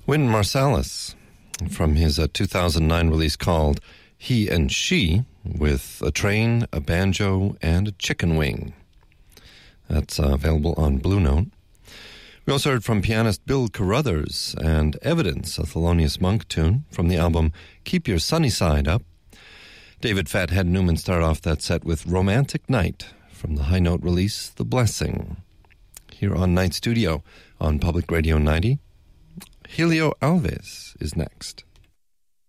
Wynton Marsalis from his 2009 release called He and She, with a train, a banjo, and a chicken wing. That's available on Blue Note. We also heard from pianist Bill Carruthers and Evidence, a Thelonious Monk tune from the album Keep Your Sunny Side Up. David Fathead Newman started off that set with Romantic Night from the High Note release The Blessing. Here on Night Studio on Public Radio 90, Helio Alves is next.